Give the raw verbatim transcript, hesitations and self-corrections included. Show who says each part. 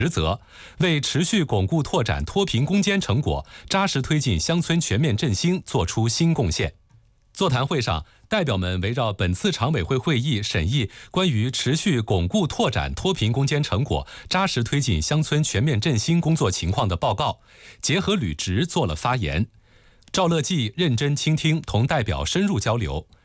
Speaker 1: 职责，为持续巩固拓展脱贫攻坚成果，扎实推进乡村全面振兴作出新贡献。座谈会上，代表们围绕本次常委会会议审议关于持续巩固拓展脱贫攻坚成果，扎实推进乡村全面振兴工作情况的报告，结合履职做了发言。赵乐际认真倾听，同代表深入交流。